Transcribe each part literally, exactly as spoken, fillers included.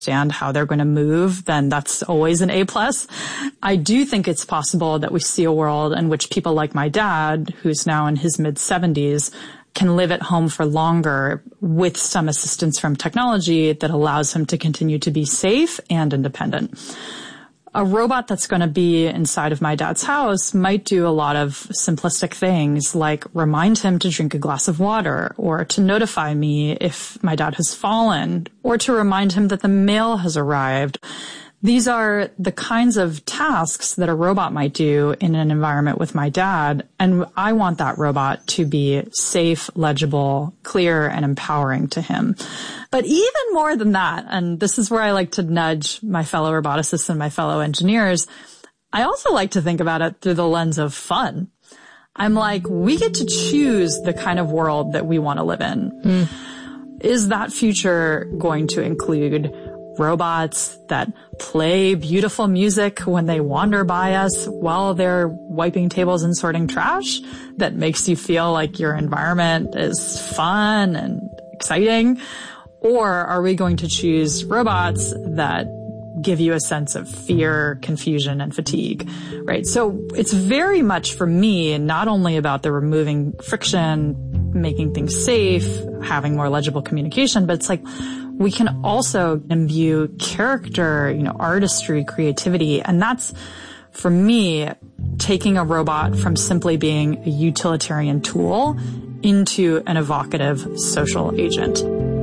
understand how they're going to move, then that's always an A plus. I do think it's possible that we see a world in which people like my dad, who's now in his mid seventies, can live at home for longer with some assistance from technology that allows him to continue to be safe and independent. A robot that's going to be inside of my dad's house might do a lot of simplistic things like remind him to drink a glass of water, or to notify me if my dad has fallen, or to remind him that the mail has arrived. These are the kinds of tasks that a robot might do in an environment with my dad, and I want that robot to be safe, legible, clear, and empowering to him. But even more than that, and this is where I like to nudge my fellow roboticists and my fellow engineers, I also like to think about it through the lens of fun. I'm like, we get to choose the kind of world that we want to live in. Mm. Is that future going to include robots that play beautiful music when they wander by us while they're wiping tables and sorting trash, that makes you feel like your environment is fun and exciting? Or are we going to choose robots that give you a sense of fear, confusion, and fatigue, right? So it's very much, for me, not only about the removing friction, making things safe, having more legible communication, but it's like we can also imbue character, you know, artistry, creativity. And that's, for me, taking a robot from simply being a utilitarian tool into an evocative social agent.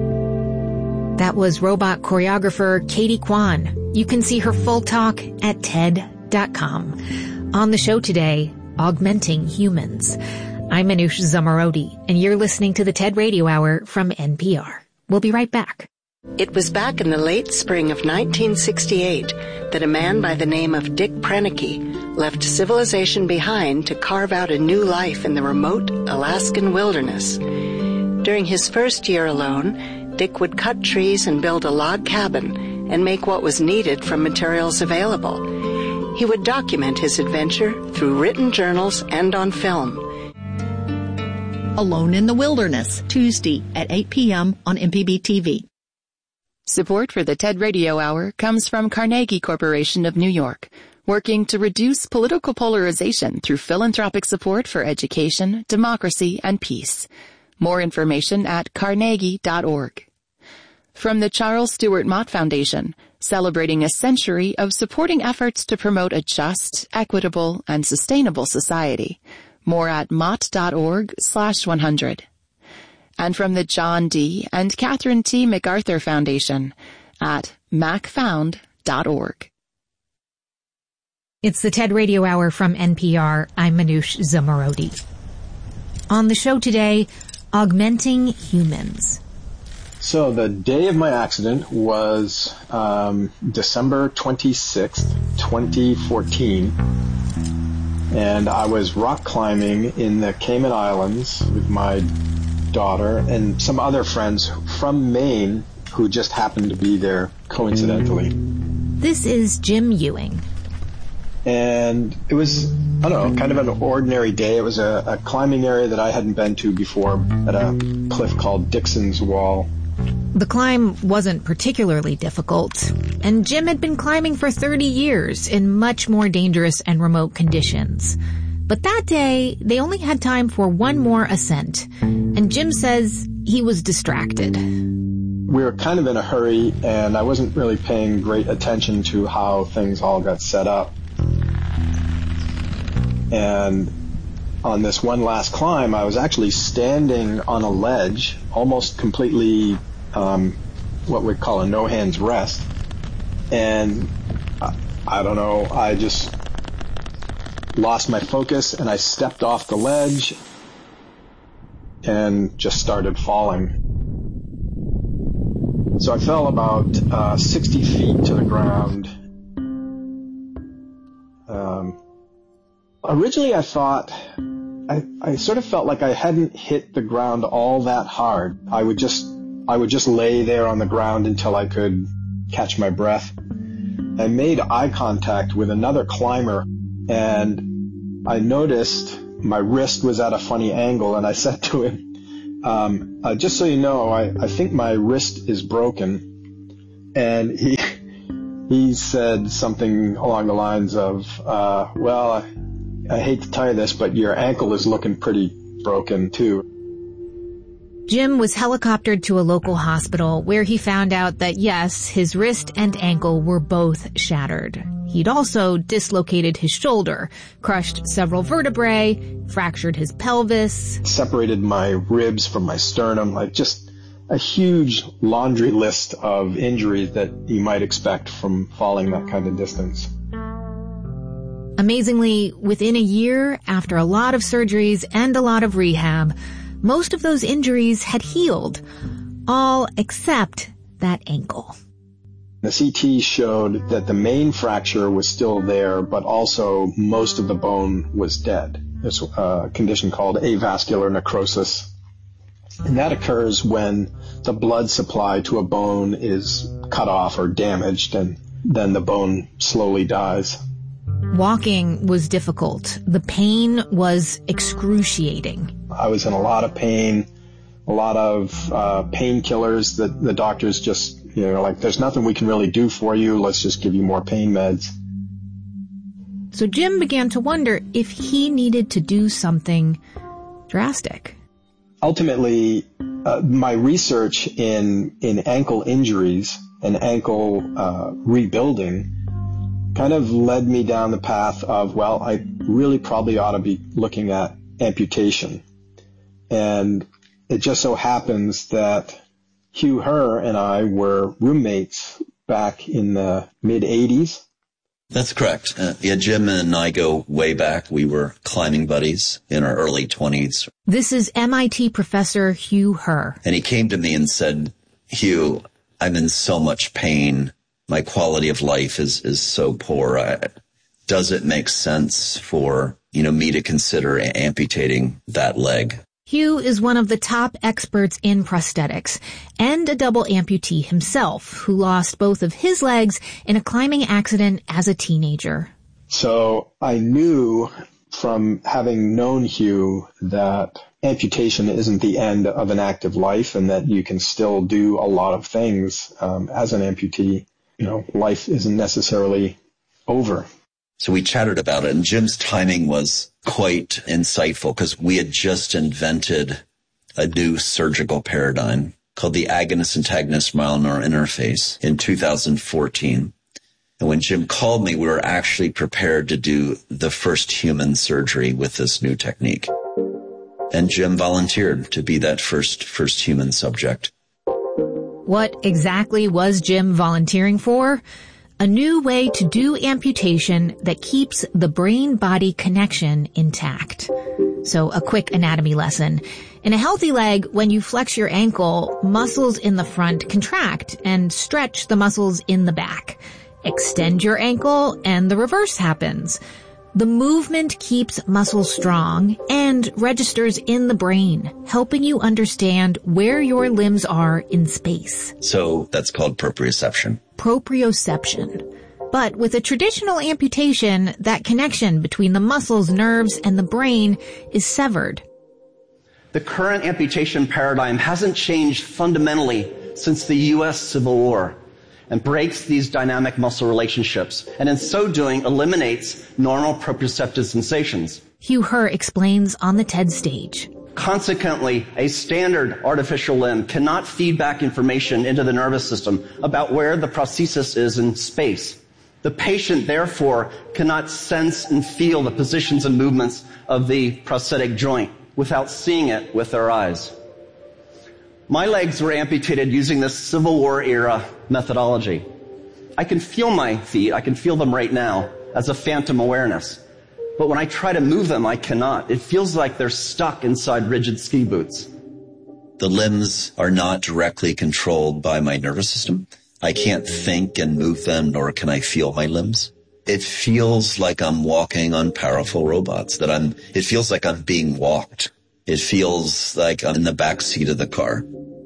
That was robot choreographer Katie Kwan. You can see her full talk at T E D dot com. On the show today, Augmenting Humans. I'm Manoush Zomorodi, and you're listening to the TED Radio Hour from N P R. We'll be right back. It was back in the late spring of nineteen sixty-eight that a man by the name of Dick Proenneke left civilization behind to carve out a new life in the remote Alaskan wilderness. During his first year alone, Dick would cut trees and build a log cabin and make what was needed from materials available. He would document his adventure through written journals and on film. Alone in the Wilderness, Tuesday at eight p.m. on M P B T V. Support for the TED Radio Hour comes from Carnegie Corporation of New York, working to reduce political polarization through philanthropic support for education, democracy, and peace. More information at carnegie dot org. From the Charles Stewart Mott Foundation, celebrating a century of supporting efforts to promote a just, equitable, and sustainable society. More at mott dot org slash one hundred. And from the John D. and Catherine T. MacArthur Foundation at mac found dot org. It's the TED Radio Hour from N P R. I'm Manoush Zomorodi. On the show today, Augmenting Humans. So the day of my accident was um, December twenty-sixth, twenty fourteen. And I was rock climbing in the Cayman Islands with my daughter and some other friends from Maine who just happened to be there coincidentally. This is Jim Ewing. And it was, I don't know, kind of an ordinary day. It was a, a climbing area that I hadn't been to before at a cliff called Dixon's Wall. The climb wasn't particularly difficult, and Jim had been climbing for thirty years in much more dangerous and remote conditions. But that day, they only had time for one more ascent, and Jim says he was distracted. We were kind of in a hurry, and I wasn't really paying great attention to how things all got set up. And on this one last climb, I was actually standing on a ledge, almost completely um, what we'd call a no-hands rest. And I, I don't know, I just lost my focus and I stepped off the ledge and just started falling. So I fell about uh, sixty feet to the ground. Um, originally I thought, I, I sort of felt like I hadn't hit the ground all that hard. I would just, I would just lay there on the ground until I could catch my breath. I made eye contact with another climber, and I noticed my wrist was at a funny angle, and I said to him, um, uh, just so you know, I, I think my wrist is broken. And he he said something along the lines of, uh, well, I, I hate to tell you this, but your ankle is looking pretty broken too. Jim was helicoptered to a local hospital where he found out that, yes, his wrist and ankle were both shattered. He'd also dislocated his shoulder, crushed several vertebrae, fractured his pelvis, separated my ribs from my sternum, like just a huge laundry list of injuries that you might expect from falling that kind of distance. Amazingly, within a year, after a lot of surgeries and a lot of rehab, most of those injuries had healed, all except that ankle. The C T showed that the main fracture was still there, but also most of the bone was dead. It's a condition called avascular necrosis. And that occurs when the blood supply to a bone is cut off or damaged, and then the bone slowly dies. Walking was difficult. The pain was excruciating. I was in a lot of pain, a lot of uh, painkillers that the doctors just, you know, like, there's nothing we can really do for you. Let's just give you more pain meds. So Jim began to wonder if he needed to do something drastic. Ultimately, uh, my research in, in ankle injuries and ankle uh, rebuilding kind of led me down the path of, well, I really probably ought to be looking at amputation. And it just so happens that Hugh Herr and I were roommates back in the mid-eighties. That's correct. Uh, yeah, Jim and I go way back. We were climbing buddies in our early twenties. This is M I T professor Hugh Herr. And he came to me and said, Hugh, I'm in so much pain. My quality of life is, is so poor. I, does it make sense for, you know, me to consider amputating that leg? Hugh is one of the top experts in prosthetics and a double amputee himself who lost both of his legs in a climbing accident as a teenager. So I knew from having known Hugh that amputation isn't the end of an active life and that you can still do a lot of things um, as an amputee. You know, life isn't necessarily over. So we chatted about it, and Jim's timing was quite insightful because we had just invented a new surgical paradigm called the agonist-antagonist myelin interface in two thousand fourteen. And when Jim called me, we were actually prepared to do the first human surgery with this new technique. And Jim volunteered to be that first first human subject. What exactly was Jim volunteering for? A new way to do amputation that keeps the brain-body connection intact. So a quick anatomy lesson. In a healthy leg, when you flex your ankle, muscles in the front contract and stretch the muscles in the back. Extend your ankle and the reverse happens. The movement keeps muscles strong and registers in the brain, helping you understand where your limbs are in space. So that's called proprioception. Proprioception. But with a traditional amputation, that connection between the muscles, nerves, and the brain is severed. The current amputation paradigm hasn't changed fundamentally since the U S Civil War and breaks these dynamic muscle relationships, and in so doing eliminates normal proprioceptive sensations. Hugh Herr explains on the TED stage. Consequently, a standard artificial limb cannot feed back information into the nervous system about where the prosthesis is in space. The patient, therefore, cannot sense and feel the positions and movements of the prosthetic joint without seeing it with their eyes. My legs were amputated using this Civil War era methodology. I can feel my feet, I can feel them right now as a phantom awareness. But when I try to move them, I cannot. It feels like they're stuck inside rigid ski boots. The limbs are not directly controlled by my nervous system. I can't think and move them, nor can I feel my limbs. It feels like I'm walking on powerful robots, that I'm, it feels like I'm being walked. It feels like I'm in the back seat of the car.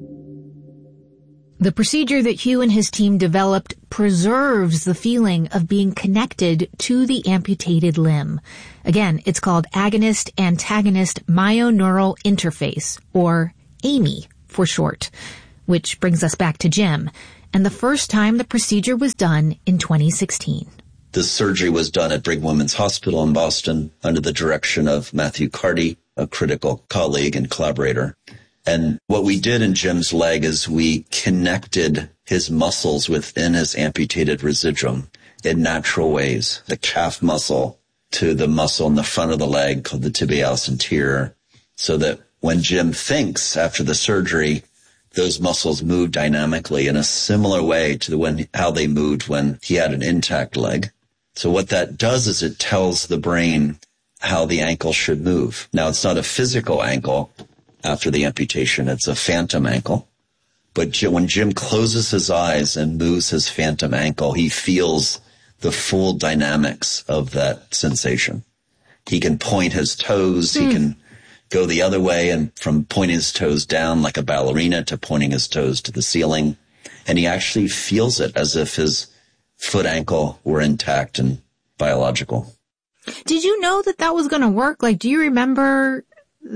The procedure that Hugh and his team developed preserves the feeling of being connected to the amputated limb. Again, it's called agonist-antagonist myoneural interface, or A M I for short. Which brings us back to Jim. and the first time the procedure was done in twenty sixteen. The surgery was done at Brigham Women's Hospital in Boston under the direction of Matthew Carty, a critical colleague and collaborator. And what we did in Jim's leg is we connected his muscles within his amputated residuum in natural ways. The calf muscle to the muscle in the front of the leg called the tibialis anterior, so that when Jim thinks after the surgery, those muscles move dynamically in a similar way to the when, how they moved when he had an intact leg. So what that does is it tells the brain how the ankle should move. Now, it's not a physical ankle after the amputation. It's a phantom ankle. But Jim, when Jim closes his eyes and moves his phantom ankle, he feels the full dynamics of that sensation. He can point his toes. Mm. He can go the other way, and from pointing his toes down like a ballerina to pointing his toes to the ceiling. And he actually feels it as if his foot ankle were intact and biological. Did you know that that was going to work? Like, do you remember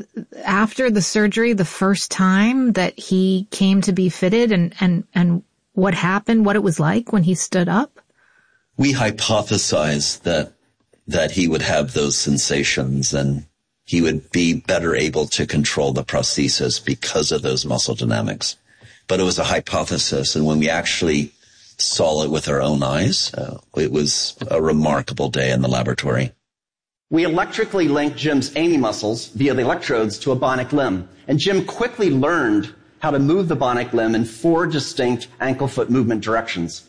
after the surgery, the first time that he came to be fitted, and, and, and what happened, what it was like when he stood up? We hypothesized that, that he would have those sensations and he would be better able to control the prosthesis because of those muscle dynamics. But it was a hypothesis, and when we actually saw it with our own eyes, uh, it was a remarkable day in the laboratory. We electrically linked Jim's A M E muscles via the electrodes to a bionic limb, and Jim quickly learned how to move the bionic limb in four distinct ankle-foot movement directions.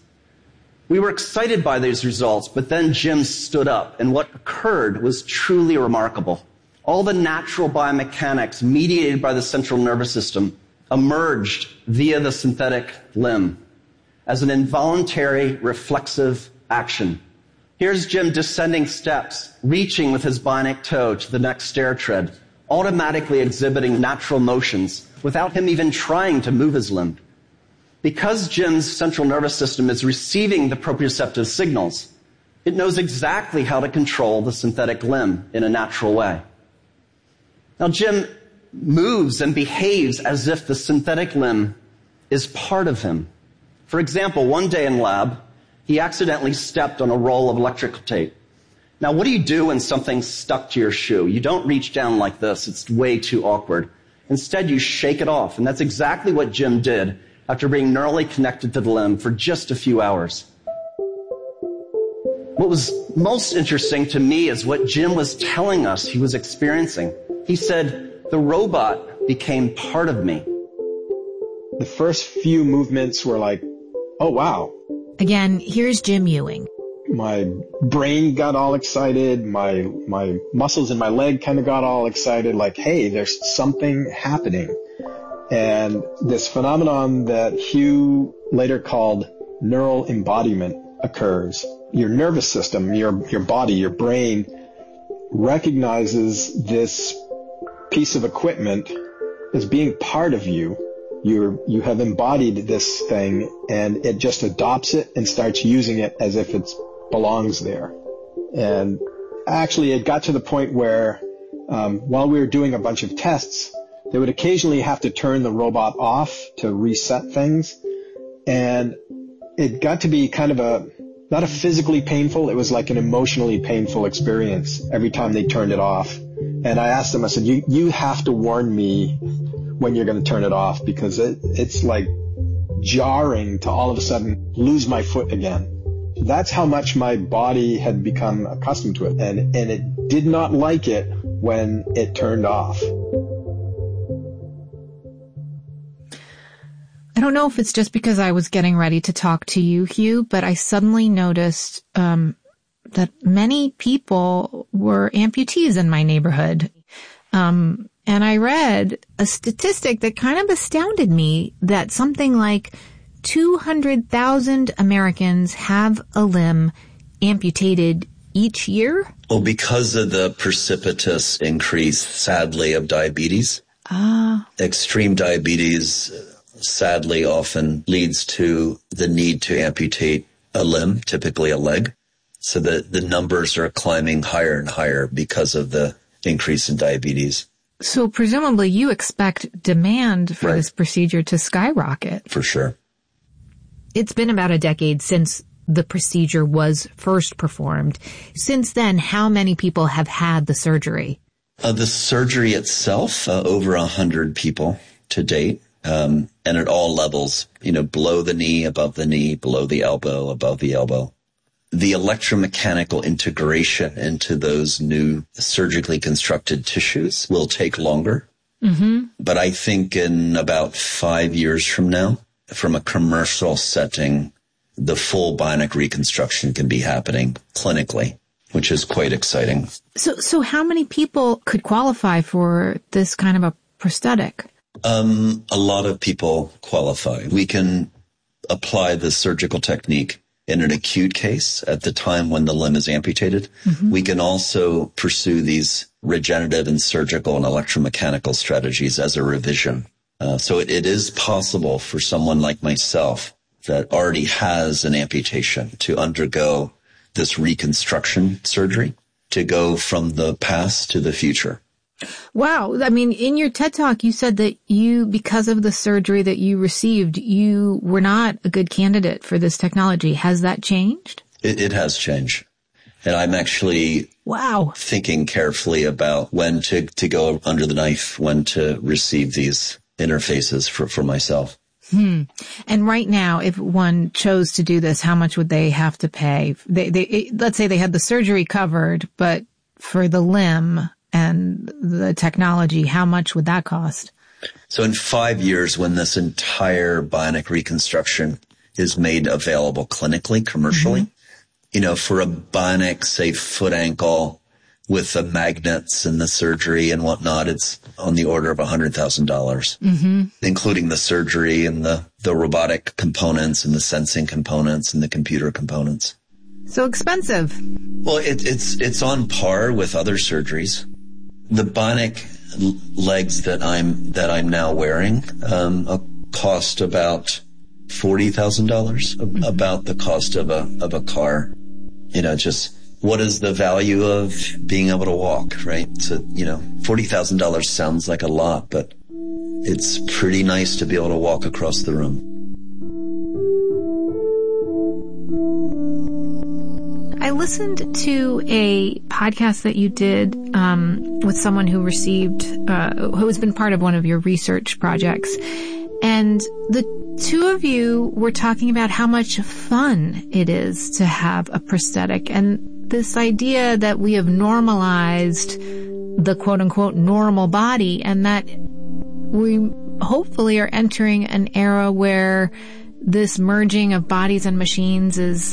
We were excited by these results, but then Jim stood up, and what occurred was truly remarkable. All the natural biomechanics mediated by the central nervous system emerged via the synthetic limb as an involuntary reflexive action. Here's Jim descending steps, reaching with his bionic toe to the next stair tread, automatically exhibiting natural motions without him even trying to move his limb. Because Jim's central nervous system is receiving the proprioceptive signals, it knows exactly how to control the synthetic limb in a natural way. Now, Jim moves and behaves as if the synthetic limb is part of him. For example, one day in lab, he accidentally stepped on a roll of electrical tape. Now, what do you do when something's stuck to your shoe? You don't reach down like this. It's way too awkward. Instead, you shake it off, and that's exactly what Jim did after being neurally connected to the limb for just a few hours. What was most interesting to me is what Jim was telling us he was experiencing. He said, the robot became part of me. The first few movements were like, oh, wow. Again, here's Jim Ewing. My brain got all excited. My, my muscles in my leg kind of got all excited. Like, hey, there's something happening. And this phenomenon that Hugh later called neural embodiment occurs. Your nervous system, your, your body, your brain recognizes this piece of equipment as being part of you. You're, you have embodied this thing, and it just adopts it and starts using it as if it belongs there. And actually, it got to the point where um, while we were doing a bunch of tests, they would occasionally have to turn the robot off to reset things. And it got to be kind of a, not a physically painful, it was like an emotionally painful experience every time they turned it off. And I asked them, I said, you, you have to warn me when you're going to turn it off, because it, it's like jarring to all of a sudden lose my foot again. That's how much my body had become accustomed to it. And, and it did not like it when it turned off. I don't know if it's just because I was getting ready to talk to you, Hugh, but I suddenly noticed um, that many people were amputees in my neighborhood. Um, and I read a statistic that kind of astounded me, that something like two hundred thousand Americans have a limb amputated each year. Well, because of the precipitous increase, sadly, of diabetes. Ah. Extreme diabetes sadly often leads to the need to amputate a limb, typically a leg. So the, the numbers are climbing higher and higher because of the increase in diabetes. So presumably you expect demand for Right. this procedure to skyrocket. For sure. It's been about a decade since the procedure was first performed. Since then, how many people have had the surgery? Uh, the surgery itself, uh, over a hundred people to date, um, and at all levels, you know, below the knee, above the knee, below the elbow, above the elbow. The electromechanical integration into those new surgically constructed tissues will take longer. Mm-hmm. But I think in about five years from now, from a commercial setting, the full bionic reconstruction can be happening clinically, which is quite exciting. So, so how many people could qualify for this kind of a prosthetic? Um, a lot of people qualify. We can apply the surgical technique in an acute case at the time when the limb is amputated. Mm-hmm. We can also pursue these regenerative and surgical and electromechanical strategies as a revision. Uh, so it, it is possible for someone like myself that already has an amputation to undergo this reconstruction surgery, to go from the past to the future. Wow. I mean, in your TED Talk, you said that you, because of the surgery that you received, you were not a good candidate for this technology. Has that changed? It, it has changed. And I'm actually wow. thinking carefully about when to, to go under the knife, when to receive these interfaces for, for myself. Hmm. And right now, if one chose to do this, how much would they have to pay? They, they, let's say they had the surgery covered, but for the limb and the technology, how much would that cost? So in five years, when this entire bionic reconstruction is made available clinically, commercially, mm-hmm. you know, for a bionic, say, foot ankle with the magnets and the surgery and whatnot, it's on the order of one hundred thousand dollars, mm-hmm. including the surgery and the, the robotic components and the sensing components and the computer components. So expensive. Well, it, it's it's on par with other surgeries. The bionic legs that I'm that I'm now wearing um, cost about forty thousand dollars, mm-hmm. about the cost of a of a car. You know, just what is the value of being able to walk, right? So, you know, forty thousand dollars sounds like a lot, but it's pretty nice to be able to walk across the room. I listened to a podcast that you did um, with someone who received, uh, who has been part of one of your research projects. And the two of you were talking about how much fun it is to have a prosthetic, and this idea that we have normalized the quote-unquote normal body, and that we hopefully are entering an era where this merging of bodies and machines is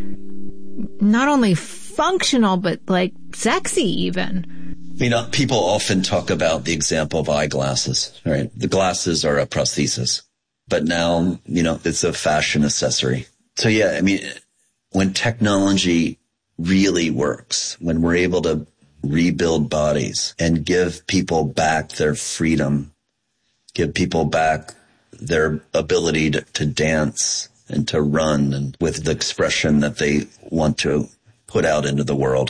not only functional, but like sexy even. You know, people often talk about the example of eyeglasses, right? The glasses are a prosthesis, but now, you know, it's a fashion accessory. So yeah, I mean, when technology really works, when we're able to rebuild bodies and give people back their freedom, give people back their ability to, to dance and to run and with the expression that they want to put out into the world.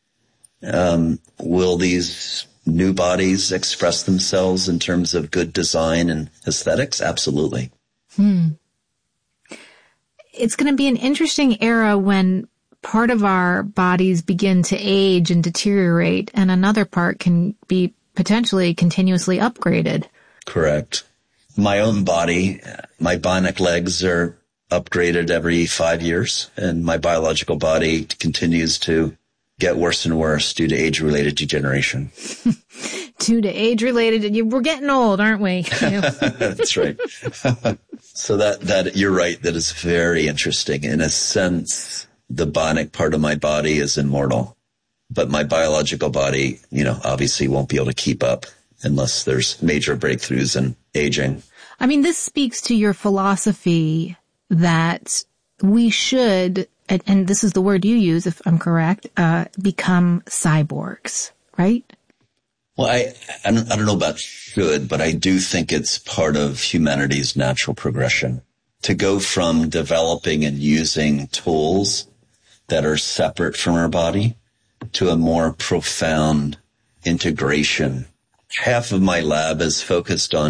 Um, will these new bodies express themselves in terms of good design and aesthetics? Absolutely. Hmm. It's going to be an interesting era when part of our bodies begin to age and deteriorate, and another part can be potentially continuously upgraded. Correct. My own body, my bionic legs are upgraded every five years, and my biological body continues to get worse and worse due to age-related degeneration. Due to age-related, we're getting old, aren't we? That's right. So that, that, you're right, that is very interesting. In a sense, the bionic part of my body is immortal, but my biological body, you know, obviously won't be able to keep up unless there's major breakthroughs in aging. I mean, this speaks to your philosophy that we should, and, and this is the word you use, if I'm correct, uh, become cyborgs, right? Well, I, I don't, I don't know about should, but I do think it's part of humanity's natural progression to go from developing and using tools that are separate from our body to a more profound integration. Half of my lab is focused on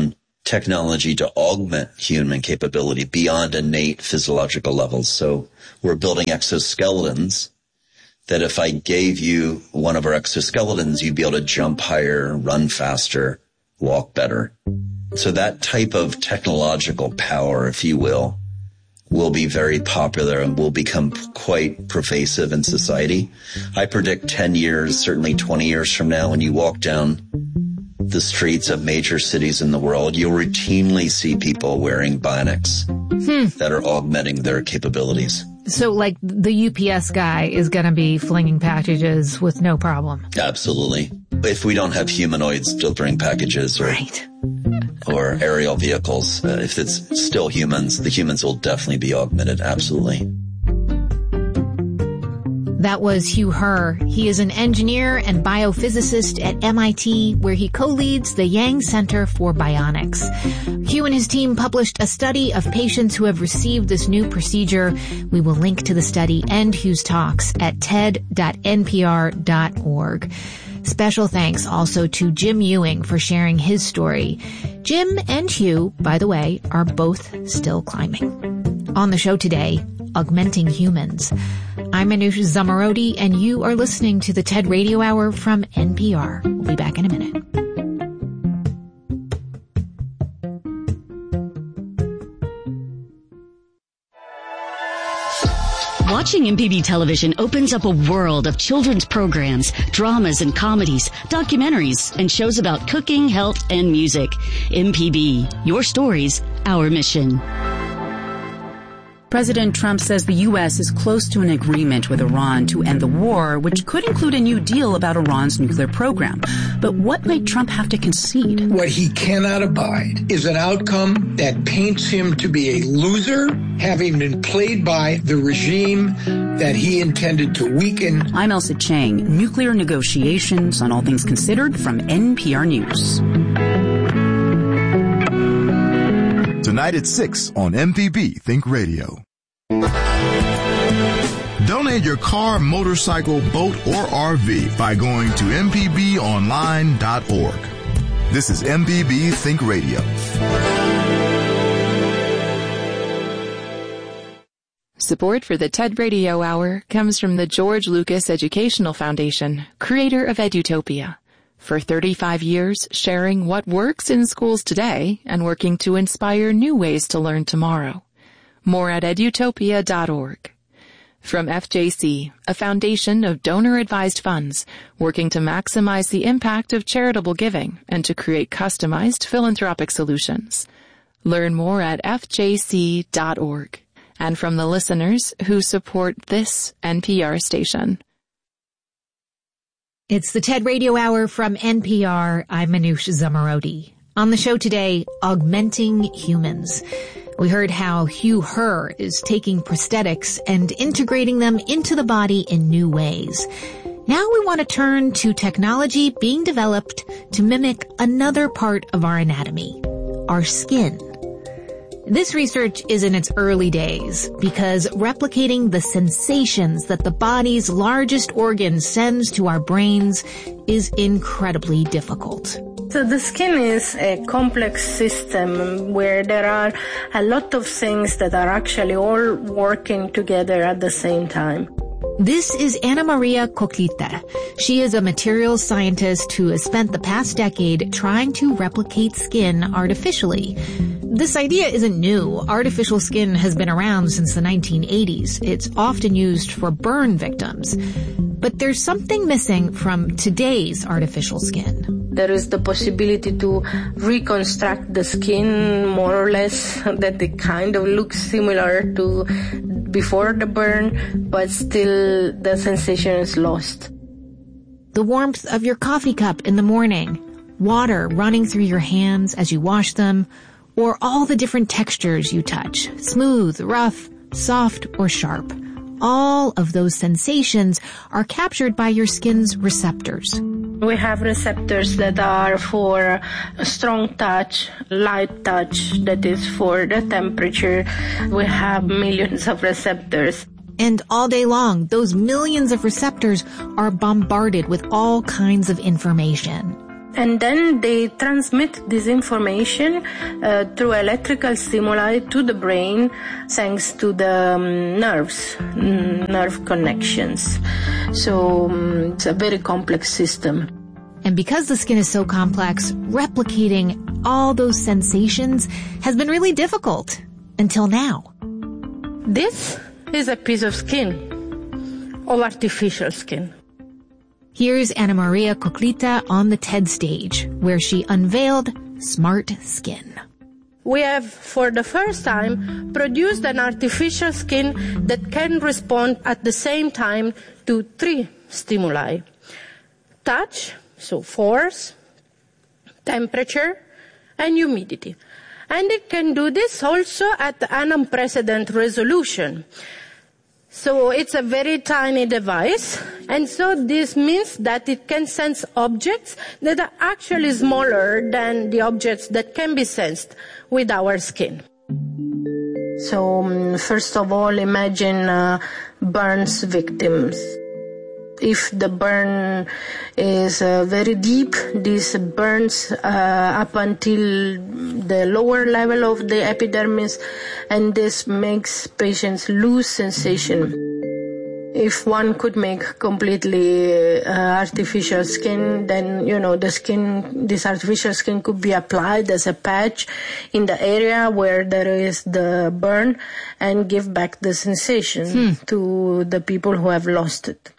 technology to augment human capability beyond innate physiological levels. So we're building exoskeletons that if I gave you one of our exoskeletons, you'd be able to jump higher, run faster, walk better. So that type of technological power, if you will, will be very popular and will become quite pervasive in society. I predict ten years, certainly twenty years from now, when you walk down the streets of major cities in the world, you'll routinely see people wearing bionics hmm. that are augmenting their capabilities. So, like, the U P S guy is going to be flinging packages with no problem. Absolutely. If we don't have humanoids delivering packages or, right. or aerial vehicles, uh, if it's still humans, the humans will definitely be augmented. Absolutely. That was Hugh Herr. He is an engineer and biophysicist at M I T, where he co-leads the Yang Center for Bionics. Hugh and his team published a study of patients who have received this new procedure. We will link to the study and Hugh's talks at ted dot n p r dot org. Special thanks also to Jim Ewing for sharing his story. Jim and Hugh, by the way, are both still climbing. On the show today, Augmenting Humans. I'm Manoush Zomorodi, and you are listening to the TED Radio Hour from N P R. We'll be back in a minute. Watching M P B television opens up a world of children's programs, dramas and comedies, documentaries, and shows about cooking, health, and music. M P B, your stories, our mission. President Trump says the U S is close to an agreement with Iran to end the war, which could include a new deal about Iran's nuclear program. But what might Trump have to concede? What he cannot abide is an outcome that paints him to be a loser, having been played by the regime that he intended to weaken. I'm Elsa Chang. Nuclear negotiations on All Things Considered from N P R News. Tonight at six on M P B Think Radio. Donate your car, motorcycle, boat, or R V by going to m p b online dot org. This is M P B Think Radio. Support for the TED Radio Hour comes from the George Lucas Educational Foundation, creator of Edutopia. For thirty-five years, sharing what works in schools today and working to inspire new ways to learn tomorrow. More at edutopia dot org. From F J C, a foundation of donor-advised funds working to maximize the impact of charitable giving and to create customized philanthropic solutions. Learn more at f j c dot org. And from the listeners who support this N P R station. It's the TED Radio Hour from N P R. I'm Manoush Zomorodi. On the show today, Augmenting Humans. We heard how Hugh Herr is taking prosthetics and integrating them into the body in new ways. Now we want to turn to technology being developed to mimic another part of our anatomy, our skin. This research is in its early days because replicating the sensations that the body's largest organ sends to our brains is incredibly difficult. So the skin is a complex system where there are a lot of things that are actually all working together at the same time. This is Ana Maria Coquita. She is a materials scientist who has spent the past decade trying to replicate skin artificially. This idea isn't new. Artificial skin has been around since the nineteen eighties. It's often used for burn victims. But there's something missing from today's artificial skin. There is the possibility to reconstruct the skin more or less, that it kind of looks similar to before the burn, but still the sensation is lost. The warmth of your coffee cup in the morning, water running through your hands as you wash them, or all the different textures you touch, smooth, rough, soft, or sharp. All of those sensations are captured by your skin's receptors. We have receptors that are for a strong touch, light touch, that is for the temperature. We have millions of receptors. And all day long, those millions of receptors are bombarded with all kinds of information. And then they transmit this information uh, through electrical stimuli to the brain thanks to the um, nerves, mm, nerve connections. So um, it's a very complex system. And because the skin is so complex, replicating all those sensations has been really difficult until now. This is a piece of skin, of artificial skin. Here's Ana Maria Coclita on the TED stage, where she unveiled Smart Skin. We have, for the first time, produced an artificial skin that can respond at the same time to three stimuli. Touch, so force, temperature, and humidity. And it can do this also at an unprecedented resolution. So it's a very tiny device, and so this means that it can sense objects that are actually smaller than the objects that can be sensed with our skin. So um, first of all, imagine uh, burns victims. If the burn is uh, very deep, this burns uh, up until the lower level of the epidermis, and this makes patients lose sensation. If one could make completely uh, artificial skin, then, you know, the skin, this artificial skin could be applied as a patch in the area where there is the burn and give back the sensation hmm. to the people who have lost it.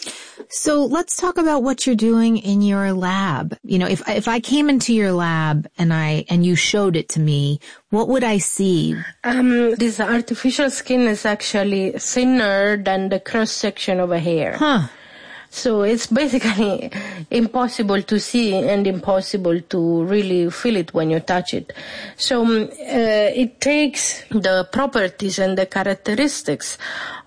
So let's talk about what you're doing in your lab. You know, if if I came into your lab and I and you showed it to me, what would I see? Um, this artificial skin is actually thinner than the cross section of a hair. Huh. So it's basically impossible to see and impossible to really feel it when you touch it. So um, uh, it takes the properties and the characteristics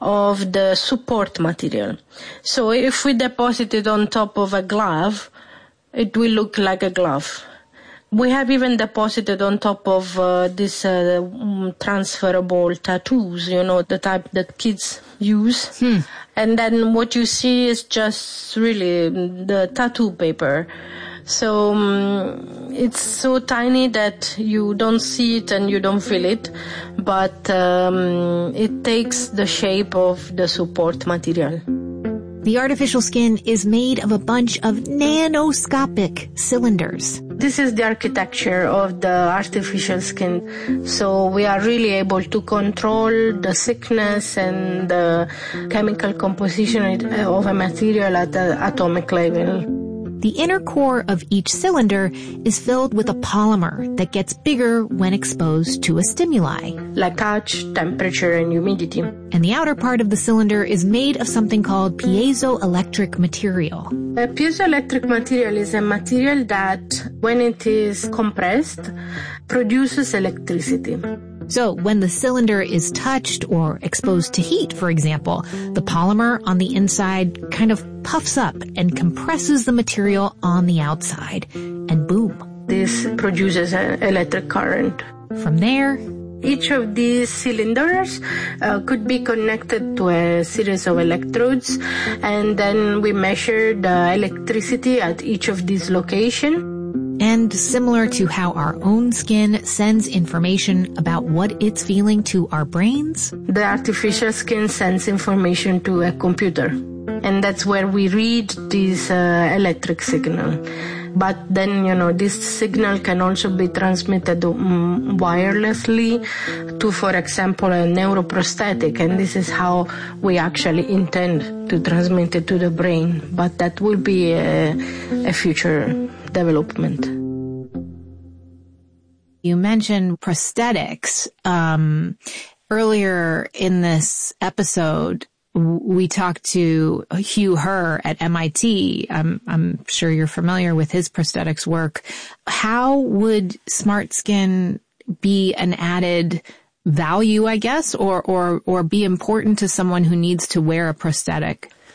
of the support material. So if we deposit it on top of a glove, it will look like a glove. We have even deposited on top of uh, these uh, um, transferable tattoos, you know, the type that kids use. Hmm. And then what you see is just really the tattoo paper. So um, it's so tiny that you don't see it and you don't feel it, but um, it takes the shape of the support material. The artificial skin is made of a bunch of nanoscopic cylinders. This is the architecture of the artificial skin. So we are really able to control the thickness and the chemical composition of a material at the atomic level. The inner core of each cylinder is filled with a polymer that gets bigger when exposed to a stimuli, like touch, temperature, and humidity. And the outer part of the cylinder is made of something called piezoelectric material. A piezoelectric material is a material that, when it is compressed, produces electricity. So when the cylinder is touched or exposed to heat, for example, the polymer on the inside kind of puffs up and compresses the material on the outside, and boom. This produces an electric current. From there, each of these cylinders uh, could be connected to a series of electrodes, and then we measure the electricity at each of these locations. And similar to how our own skin sends information about what it's feeling to our brains, the artificial skin sends information to a computer. And that's where we read this uh, electric signal. But then, you know, this signal can also be transmitted um, wirelessly to, for example, a neuroprosthetic. And this is how we actually intend to transmit it to the brain. But that will be a, a future development. You mentioned prosthetics. Um, earlier in this episode, we talked to Hugh Herr at M I T. I'm, I'm sure you're familiar with his prosthetics work. How would Smart Skin be an added value, I guess, or, or, or be important to someone who needs to wear a prosthetic?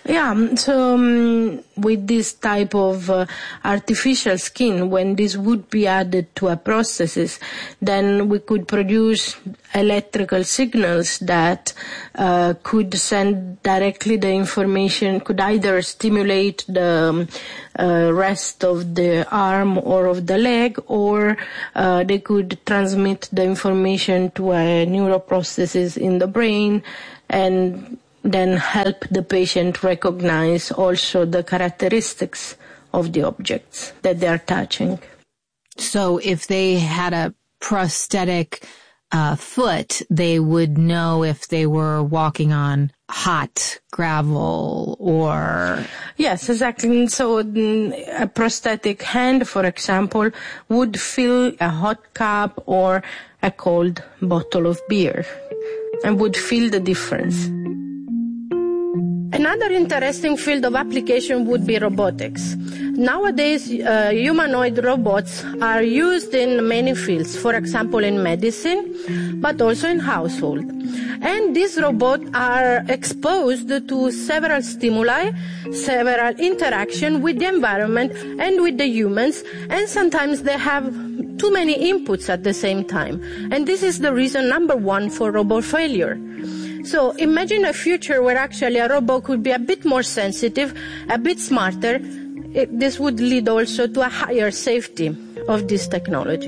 Yeah, so um, with this type of uh, artificial skin, when this would be added to our prosthesis, then we could produce electrical signals that uh, could send directly the information, could either stimulate the um, uh, rest of the arm or of the leg, or uh, they could transmit the information to a neuroprosthesis in the brain and then help the patient recognize also the characteristics of the objects that they are touching. So if they had a prosthetic uh, foot, they would know if they were walking on hot gravel or... Yes, exactly. So a prosthetic hand, for example, would fill a hot cup or a cold bottle of beer and would feel the difference. Another interesting field of application would be robotics. Nowadays, uh, humanoid robots are used in many fields, for example in medicine, but also in household. And these robots are exposed to several stimuli, several interactions with the environment and with the humans, and sometimes they have too many inputs at the same time. And this is the reason number one for robot failure. So imagine a future where actually a robot could be a bit more sensitive, a bit smarter. It, this would lead also to a higher safety of this technology.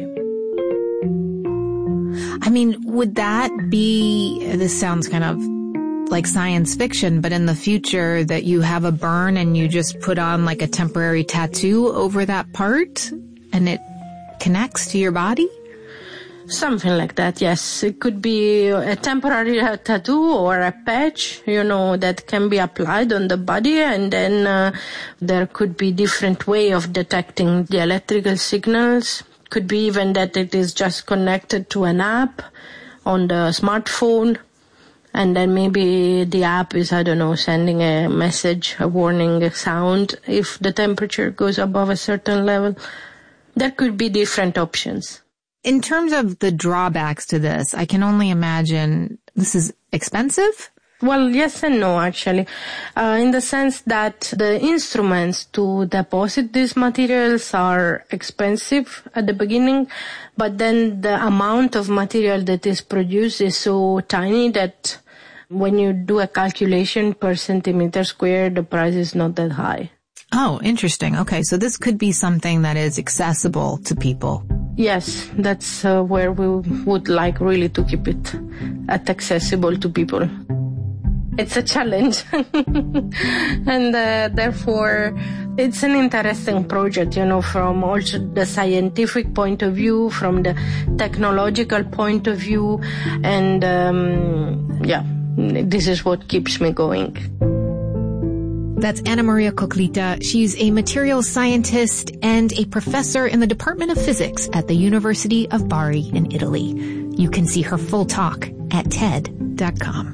I mean, would that be, this sounds kind of like science fiction, but in the future that you have a burn and you just put on like a temporary tattoo over that part and it connects to your body? Something like that, yes. It could be a temporary tattoo or a patch, you know, that can be applied on the body, and then uh, there could be different way of detecting the electrical signals. Could be even that it is just connected to an app on the smartphone, and then maybe the app is, I don't know, sending a message, a warning, a sound if the temperature goes above a certain level. There could be different options. In terms of the drawbacks to this, I can only imagine this is expensive? Well, yes and no, actually, uh, in the sense that the instruments to deposit these materials are expensive at the beginning, but then the amount of material that is produced is so tiny that when you do a calculation per centimeter square, the price is not that high. Oh, interesting. Okay, so this could be something that is accessible to people. Yes, that's uh, where we would like really to keep it at accessible to people. It's a challenge. And uh, therefore, it's an interesting project, you know, from also the scientific point of view, from the technological point of view. And um, yeah, this is what keeps me going. That's Anna Maria Coclita. She's a materials scientist and a professor in the Department of Physics at the University of Bari in Italy. You can see her full talk at TED dot com.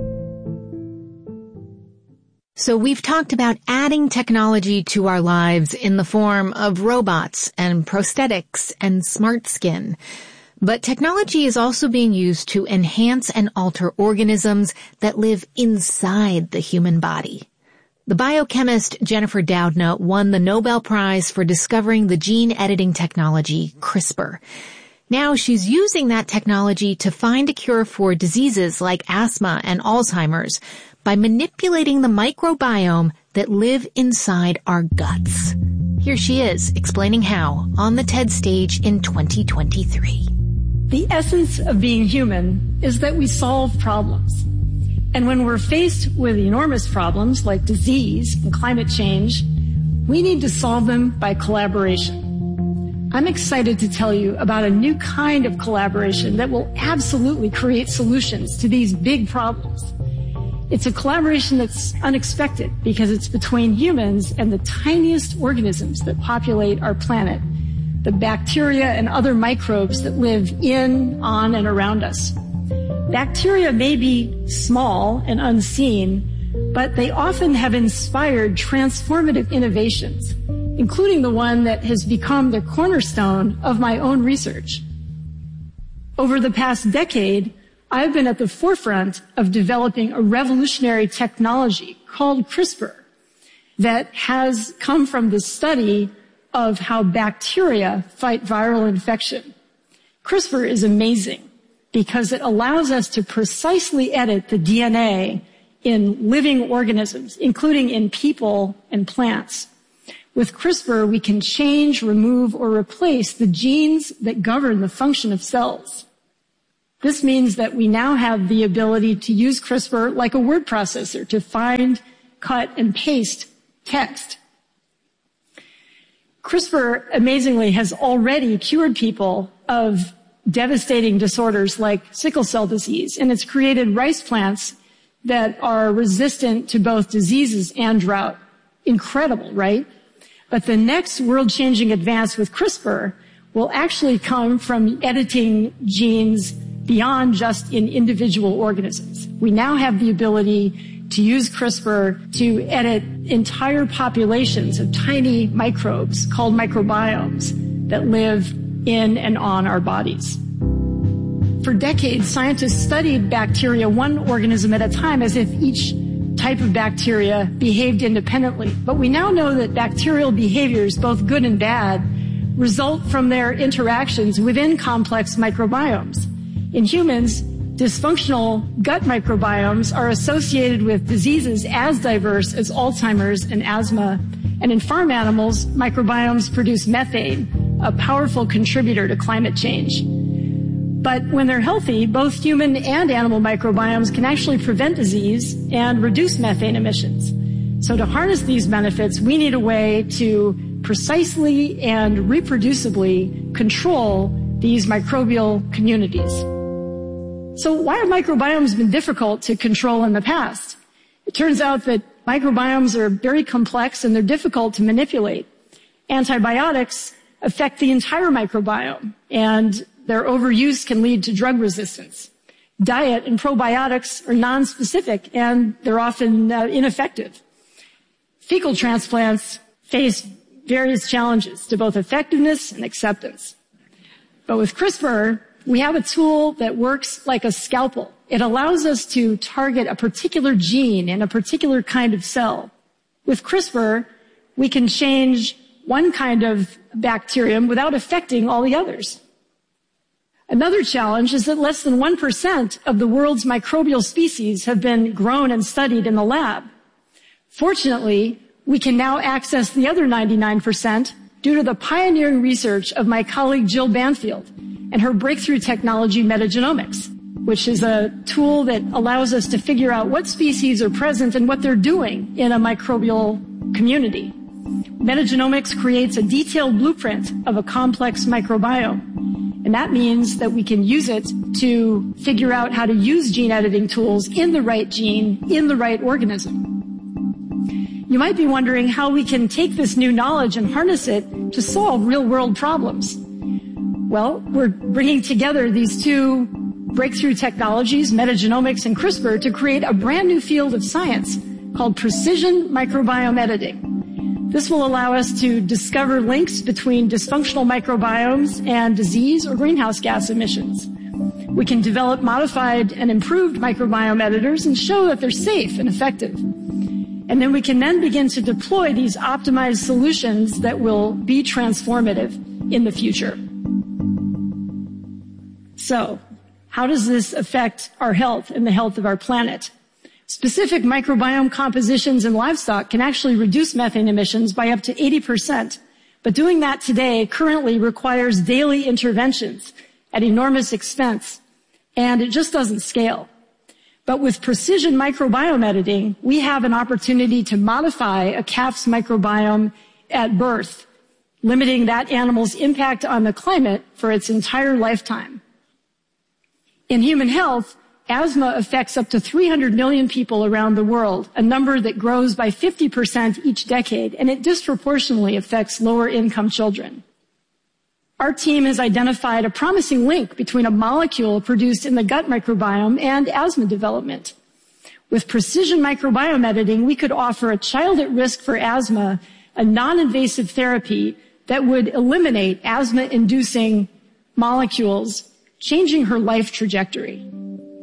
So we've talked about adding technology to our lives in the form of robots and prosthetics and smart skin. But technology is also being used to enhance and alter organisms that live inside the human body. The biochemist Jennifer Doudna won the Nobel Prize for discovering the gene editing technology CRISPR. Now she's using that technology to find a cure for diseases like asthma and Alzheimer's by manipulating the microbiome that live inside our guts. Here she is explaining how on the TED stage in twenty twenty-three. The essence of being human is that we solve problems. And when we're faced with enormous problems like disease and climate change, we need to solve them by collaboration. I'm excited to tell you about a new kind of collaboration that will absolutely create solutions to these big problems. It's a collaboration that's unexpected because it's between humans and the tiniest organisms that populate our planet, the bacteria and other microbes that live in, on, and around us. Bacteria may be small and unseen, but they often have inspired transformative innovations, including the one that has become the cornerstone of my own research. Over the past decade, I've been at the forefront of developing a revolutionary technology called CRISPR that has come from the study of how bacteria fight viral infection. CRISPR is amazing because it allows us to precisely edit the D N A in living organisms, including in people and plants. With CRISPR, we can change, remove, or replace the genes that govern the function of cells. This means that we now have the ability to use CRISPR like a word processor to find, cut, and paste text. CRISPR, amazingly, has already cured people of devastating disorders like sickle cell disease, and it's created rice plants that are resistant to both diseases and drought. Incredible, right? But the next world-changing advance with CRISPR will actually come from editing genes beyond just in individual organisms. We now have the ability to use CRISPR to edit entire populations of tiny microbes called microbiomes that live in and on our bodies. For decades, scientists studied bacteria one organism at a time as if each type of bacteria behaved independently. But we now know that bacterial behaviors, both good and bad, result from their interactions within complex microbiomes. In humans, dysfunctional gut microbiomes are associated with diseases as diverse as Alzheimer's and asthma. And in farm animals, microbiomes produce methane, a powerful contributor to climate change. But when they're healthy, both human and animal microbiomes can actually prevent disease and reduce methane emissions. So to harness these benefits, we need a way to precisely and reproducibly control these microbial communities. So why have microbiomes been difficult to control in the past? It turns out that microbiomes are very complex and they're difficult to manipulate. Antibiotics affect the entire microbiome, and their overuse can lead to drug resistance. Diet and probiotics are nonspecific, and they're often uh, ineffective. Fecal transplants face various challenges to both effectiveness and acceptance. But with CRISPR, we have a tool that works like a scalpel. It allows us to target a particular gene in a particular kind of cell. With CRISPR, we can change one kind of bacterium without affecting all the others. Another challenge is that less than one percent of the world's microbial species have been grown and studied in the lab. Fortunately, we can now access the other ninety-nine percent due to the pioneering research of my colleague Jill Banfield and her breakthrough technology metagenomics, which is a tool that allows us to figure out what species are present and what they're doing in a microbial community. Metagenomics creates a detailed blueprint of a complex microbiome. And that means that we can use it to figure out how to use gene editing tools in the right gene, in the right organism. You might be wondering how we can take this new knowledge and harness it to solve real-world problems. Well, we're bringing together these two breakthrough technologies, metagenomics and CRISPR, to create a brand new field of science called precision microbiome editing. This will allow us to discover links between dysfunctional microbiomes and disease or greenhouse gas emissions. We can develop modified and improved microbiome editors and show that they're safe and effective. And then we can then begin to deploy these optimized solutions that will be transformative in the future. So, how does this affect our health and the health of our planet? Specific microbiome compositions in livestock can actually reduce methane emissions by up to eighty percent. But doing that today currently requires daily interventions at enormous expense, and it just doesn't scale. But with precision microbiome editing, we have an opportunity to modify a calf's microbiome at birth, limiting that animal's impact on the climate for its entire lifetime. In human health, asthma affects up to three hundred million people around the world, a number that grows by fifty percent each decade, and it disproportionately affects lower-income children. Our team has identified a promising link between a molecule produced in the gut microbiome and asthma development. With precision microbiome editing, we could offer a child at risk for asthma a non-invasive therapy that would eliminate asthma-inducing molecules, changing her life trajectory.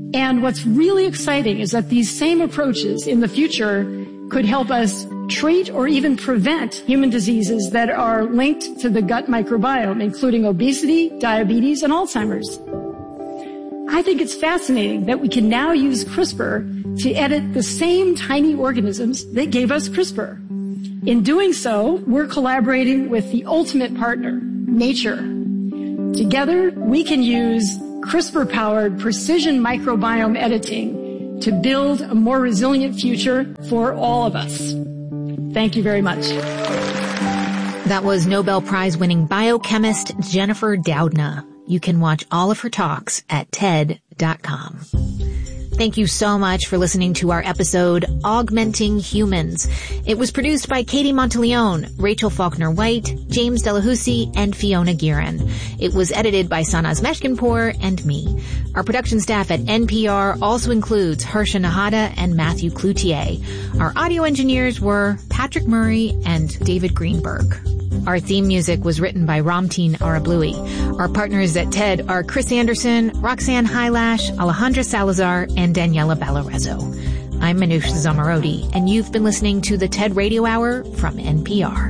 And what's really exciting is that these same approaches in the future could help us treat or even prevent human diseases that are linked to the gut microbiome, including obesity, diabetes, and Alzheimer's. I think it's fascinating that we can now use CRISPR to edit the same tiny organisms that gave us CRISPR. In doing so, we're collaborating with the ultimate partner, nature. Together, we can use CRISPR-powered precision microbiome editing to build a more resilient future for all of us. Thank you very much. That was Nobel Prize-winning biochemist Jennifer Doudna. You can watch all of her talks at T E D dot com. Thank you so much for listening to our episode, Augmenting Humans. It was produced by Katie Monteleone, Rachel Faulkner-White, James Delahousie, and Fiona Guerin. It was edited by Sanaz Meshkinpour and me. Our production staff at N P R also includes Harsha Nahata and Matthew Cloutier. Our audio engineers were Patrick Murray and David Greenberg. Our theme music was written by Ramteen Arablouei. Our partners at TED are Chris Anderson, Roxanne Hylash, Alejandra Salazar, and Daniela Ballarezo. I'm Manoush Zomorodi, and you've been listening to the TED Radio Hour from N P R.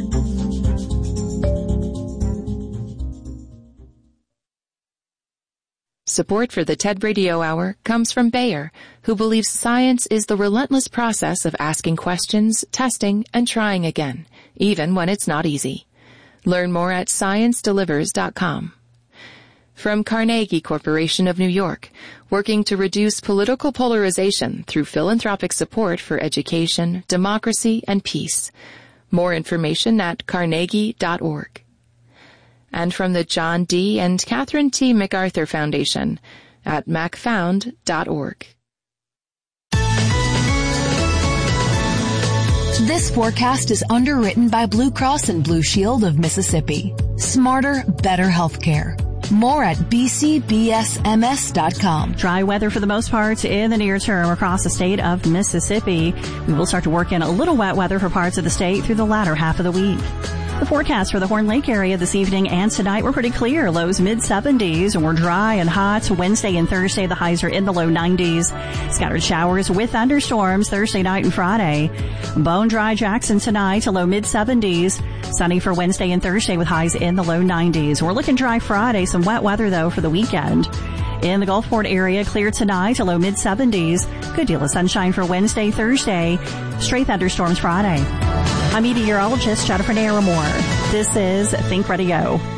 Support for the TED Radio Hour comes from Bayer, who believes science is the relentless process of asking questions, testing, and trying again, even when it's not easy. Learn more at science delivers dot com. From Carnegie Corporation of New York, working to reduce political polarization through philanthropic support for education, democracy, and peace. More information at carnegie dot org. And from the John D. and Catherine T. MacArthur Foundation at mac found dot org. This forecast is underwritten by Blue Cross and Blue Shield of Mississippi. Smarter, better healthcare. More at b c b s m s dot com. Dry weather for the most part in the near term across the state of Mississippi. We will start to work in a little wet weather for parts of the state through the latter half of the week. The forecast for the Horn Lake area this evening and tonight were pretty clear. Lows mid seventies, and we're dry and hot. Wednesday and Thursday, the highs are in the low nineties. Scattered showers with thunderstorms Thursday night and Friday. Bone dry Jackson tonight, a low mid seventies. Sunny for Wednesday and Thursday with highs in the low nineties. We're looking dry Friday. Some wet weather, though, for the weekend. In the Gulfport area, clear tonight, a low mid seventies. Good deal of sunshine for Wednesday, Thursday. Straight thunderstorms Friday. I'm meteorologist Jennifer Naramore. This is Think Radio.